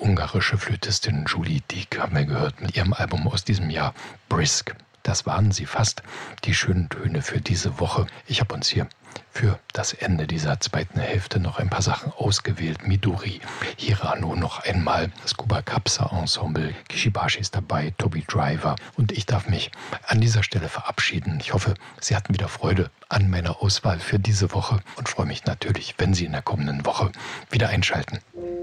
ungarische Flötistin Julie Deek haben wir gehört mit ihrem Album aus diesem Jahr Brisk. Das waren sie fast, die schönen Töne für diese Woche. Ich habe uns hier für das Ende dieser zweiten Hälfte noch ein paar Sachen ausgewählt. Midori, Hirano noch einmal, das Kubakapsa Ensemble, Kishibashi ist dabei, Toby Driver und ich darf mich an dieser Stelle verabschieden. Ich hoffe, Sie hatten wieder Freude an meiner Auswahl für diese Woche und freue mich natürlich, wenn Sie in der kommenden Woche wieder einschalten.